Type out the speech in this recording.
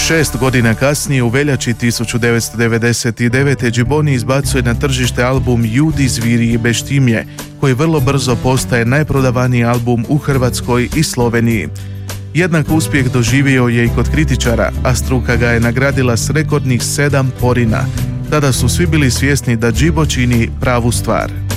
6 godina kasnije, u veljači 1999. Džiboni izbacuje na tržište album Judi, zviri i beštimje, koji vrlo brzo postaje najprodavaniji album u Hrvatskoj i Sloveniji. Jednak uspjeh doživio je i kod kritičara, a struka ga je nagradila s rekordnih 7 porina. Tada su svi bili svjesni da Džibo čini pravu stvar.